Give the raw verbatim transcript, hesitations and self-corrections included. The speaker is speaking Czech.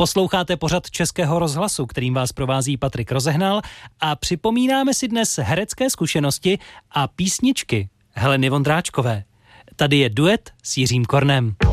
Posloucháte pořad Českého rozhlasu, kterým vás provází Patrik Rozehnal a připomínáme si dnes herecké zkušenosti a písničky Heleny Vondráčkové. Tady je duet s Jiřím Kornem.